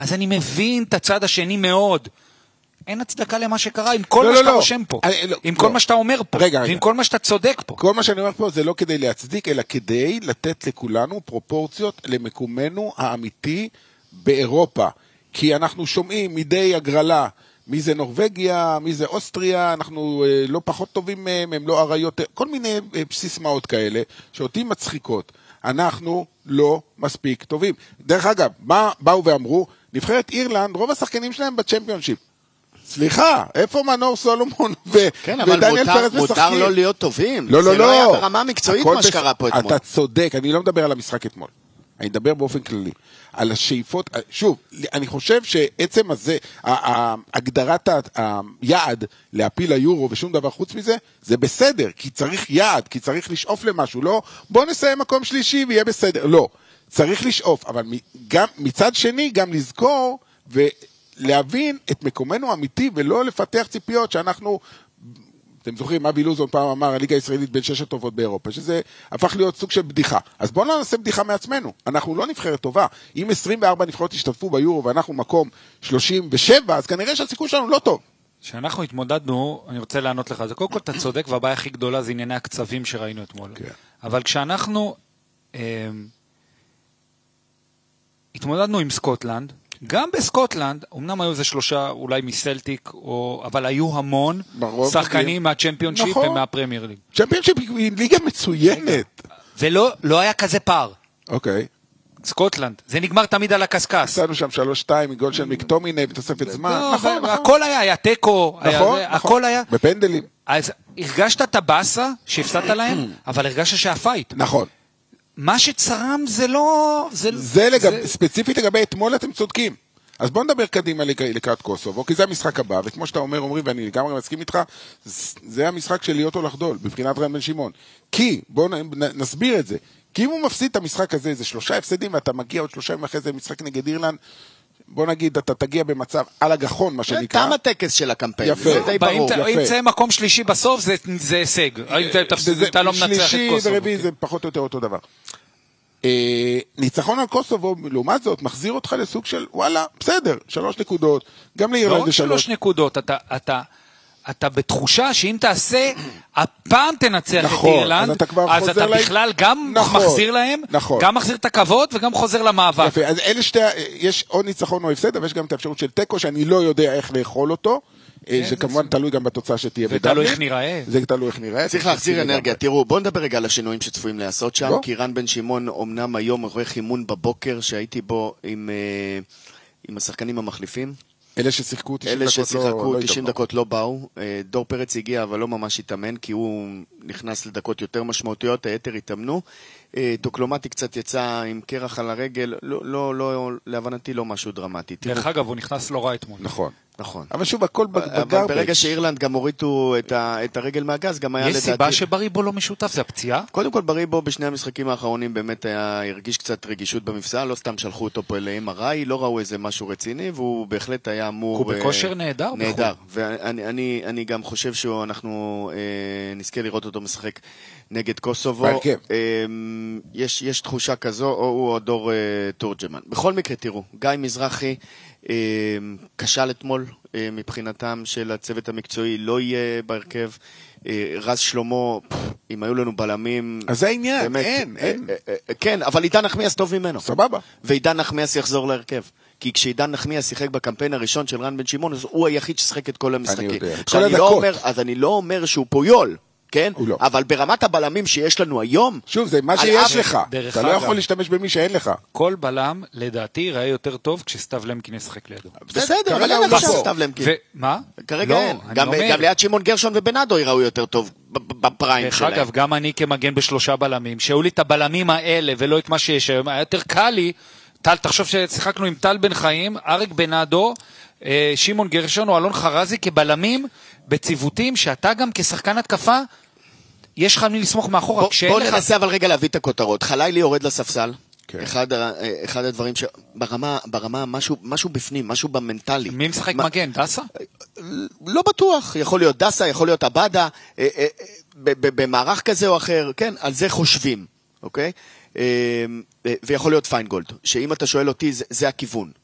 אז אני מבין את הצד השני מאוד. אין הצדקה למה שקרה, עם כל מה שאתה רושם פה, עם כל מה שאתה אומר פה, ועם כל מה שאתה צודק פה. כל מה שאני אומר פה זה לא כדי להצדיק, אלא כדי לתת לכולנו פרופורציות למקומנו האמיתי באירופה. כי אנחנו שומעים מדי הגרלה, מי זה נורווגיה, מי זה אוסטריה, אנחנו לא פחות טובים מהם, הם לא עריות, כל מיני סיסמאות כאלה, שאותי מצחיקות. אנחנו לא מספיק טובים. דרך אגב, מה באו ואמרו? נבחרת אירלנד, רוב השחקנים שלהם בצ'מפיונשיפ. סליחה, איפה מנור סולומון ודניאל פרץ משחקים? מותר לא להיות טובים. לא, זה לא היה ברמה מקצועית מה שקרה פה אתמול. אתה צודק, אני לא מדבר על המשחק אתמול. אני מדבר באופן כללי. על השאיפות, שוב, אני חושב שעצם הזה, הגדרת היעד להפיל ליורו ושום דבר חוץ מזה, זה בסדר, כי צריך יעד, כי צריך לשאוף למשהו, לא, בוא נסיים מקום שלישי ויהיה בסדר, לא, צריך לשאוף, אבל גם, מצד שני גם לזכור ולהבין את מקומנו האמיתי ולא לפתח ציפיות שאנחנו, אתם זוכרים, אבי לוזון פעם אמר, הליגה הישראלית בין 6 הטובות באירופה, שזה הפך להיות סוג של בדיחה. אז בואו לא נעשה בדיחה מעצמנו. אנחנו לא נבחרת טובה. אם 24 נבחרות השתתפו ביורו ואנחנו מקום 37, אז כנראה שהסיכוי שלנו לא טוב. כשאנחנו התמודדנו, אני רוצה לענות לך, זה קודם כל אתה צודק, והבעיה הכי גדולה זה ענייני הקצבים שראינו אתמול. כן. אבל כשאנחנו התמודדנו עם סקוטלנד, גם בסקוטלנד, אמנם היו זה 3 אולי מסלטיק, אבל היו המון שחקנים מהצ'מפיונשיפ ומהפרמייר ליג. צ'מפיונשיפ היא ליגה מצוינת. ולא היה כזה פער. אוקיי. סקוטלנד, זה נגמר תמיד על הקסקס. עשינו שם 3-2 מגול של מקטומיני בתוספת זמן. נכון, הכל היה טקו, הכל היה. בפנדלים. אז הרגשת את הבאסה שהפסדת להם, אבל הרגשת שהפייט. נכון. מה שצרם זה לא... ספציפית לגבי אתמול אתם צודקים. אז בואו נדבר קדימה לקראת קוסובו, כי זה המשחק הבא, וכמו שאתה אומרים, ואני לגמרי מסכים איתך, זה המשחק של להיות או לחדול, בבחינת רן בן שמעון. כי, בואו נסביר את זה, כי אם הוא מפסיד את המשחק הזה, זה 3 הפסדים, ואתה מגיע עוד 3 ימים אחרי זה משחק נגד אירלנד, בוא נגיד, אתה תגיע במצב על הגחון, מה שנקרא. תם הטקס של הקמפיין, יפה, זה די ברור. אם זה מקום שלישי בסוף, זה הישג. אתה לא מנצח את שלישי קוסובו. ורביעי זה פחות או יותר אותו דבר. ניצחון על קוסובו, לעומת זאת, מחזיר אותך לסוג של, וואלה, בסדר, 3 נקודות, גם לאירלנד זה 3. לא 3 נקודות, אתה בתחושה שאם תעשה, הפעם תנצח את אירלנד, אז אתה בכלל גם מחזיר להם, גם מחזיר את הכבוד וגם חוזר למאבק. יפה, אז אלה יש או ניצחון או הפסד, אבל יש גם את האפשרות של טקו, שאני לא יודע איך לאכול אותו, זה כמובן תלוי גם בתוצאה שתהיה בדאבל. ותלוי איך נראה. זה תלוי איך נראה. צריך להחזיר אנרגיה. תראו, בואו נדבר רגע על השינויים שצפויים לעשות שם, כי רן בן שמעון אומנם היום עורך אימון בבוקר שהייתי בו עם השחקנים המחליפים. אלה ששיחקו 90 דקות לא באו. דור פרץ הגיע אבל לא ממש התאמן, כי הוא נכנס לדקות יותר משמעותיות, היתר התאמנו. דוקלומטי קצת יצא עם קרח על הרגל, להבנתי לא משהו דרמטי. דרך אגב, הוא נכנס לא רע אתמול. נכון. נכון. אבל שוב, הכל בגרבג'. ברגע שאירלנד גם הורידו את הרגל מהגז, גם היה לדעתי... יש סיבה שבריבו לא משותף, זה הפציעה? קודם כל, בריבו בשני המשחקים האחרונים באמת הרגיש קצת רגישות במפסע, לא סתם שלחו אותו פה ל-MRI, לא ראו איזה משהו רציני, והוא בהחלט היה אמור... הוא בכושר נהדר. נהדר, ואני גם חושב שאנחנו נזכה לראות אותו משחק נגד קוסובו. יש תחושה כזו, או הוא או דור תורג'מן. בכל מקרה, תראו, גיא מזרחי כשל אתמול מבחינתם של הצוות המקצועי, לא יהיה בהרכב. רז שלמה, אם היו לנו בלמים, אז זה העניין, אין. כן, אבל עידן נחמיאס טוב ממנו. סבבה. ועידן נחמיאס יחזור להרכב. כי כשעידן נחמיאס שיחק בקמפיין הראשון של רן בן שמעון, אז הוא היחיד ששיחק את כל המשחקים. אז אני לא אומר שהוא פויול, כן? לא. אבל ברמת הבלמים שיש לנו היום... שוב, זה מה שיש לך. אתה לא יכול להשתמש במי שאין לך. כל בלם, לדעתי, ראה יותר טוב כשסתיו למקין ישחק לידו. בסדר, אבל אין עכשיו סתיו למקין. מה? כרגע אין. גם ליד שמעון גרשון ובנאדו יראו יותר טוב בפריים שלהם. דרך אגב, גם אני כמגן ב3 בלמים, שהיו לי את הבלמים האלה ולא את מה שיש היום, היה יותר קל לי. טל, תחשוב ששיחקנו עם טל בן חיים, אריק בנאדו, שמעון גרשון או אלון חרזי כבלמים בציוותים שאתה גם כשחקן התקפה יש לך מי לסמוך מאחורה. בוא ננסה אבל רגע להביא את הכותרות. חלילי יורד לספסל, אחד הדברים שברמה משהו בפנים, משהו במנטלי. מי משחק מגן? דסה? לא בטוח, יכול להיות דסה, יכול להיות אבדה, במערך כזה או אחר, כן, על זה חושבים, אוקיי? ויכול להיות פיינגולד, שאם אתה שואל אותי, זה הכיוון.